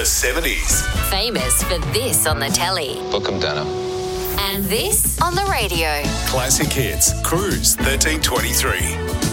The 70s. Famous for this on the telly. Book 'em, Dano. And this on the radio. Classic hits. Cruise 1323.